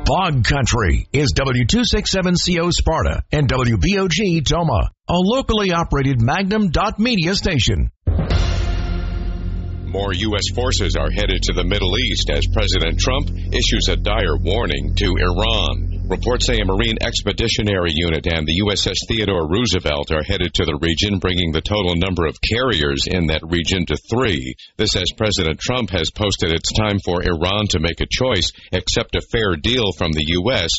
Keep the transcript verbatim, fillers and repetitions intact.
Bog Country is W two sixty-seven C O Sparta and W B O G Toma, a locally operated Magnum dot media station. More U S forces are headed to the Middle East as President Trump issues a dire warning to Iran. Reports say a Marine Expeditionary Unit and the U S S Theodore Roosevelt are headed to the region, bringing the total number of carriers in that region to three. This as President Trump has posted it's time for Iran to make a choice, accept a fair deal from the U S